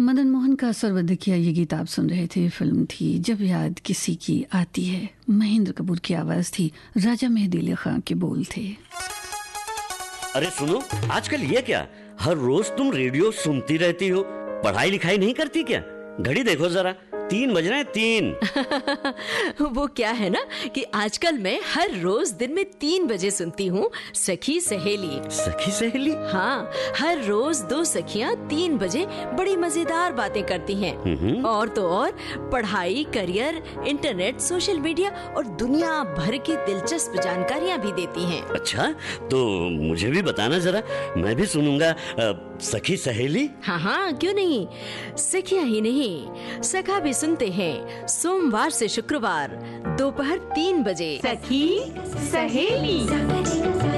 मदन मोहन का सर्वदिखिया ये गीत आप सुन रहे थे। फिल्म थी जब याद किसी की आती है। महेंद्र कपूर की आवाज थी, राजा मेहदी अली खां के बोल थे। अरे सुनो, आजकल ये क्या, हर रोज तुम रेडियो सुनती रहती हो, पढ़ाई लिखाई नहीं करती क्या? घड़ी देखो जरा, 3 बज रहे हैं, 3। वो क्या है ना कि आजकल मैं हर रोज दिन में 3 बजे सुनती हूँ सखी सहेली। सखी सहेली? हाँ, हर रोज 2 सखियाँ 3 बजे बड़ी मजेदार बातें करती हैं। और तो और पढ़ाई, करियर, इंटरनेट, सोशल मीडिया और दुनिया भर की दिलचस्प जानकारियाँ भी देती हैं। अच्छा, तो मुझे भी बताना जरा, मैं भी सुनूंगा सखी सहेली। हाँ, क्यों नहीं। सखियाँ ही नहीं, सखा भी सुनते हैं सोमवार से शुक्रवार दोपहर 3 बजे। सखी सहेली।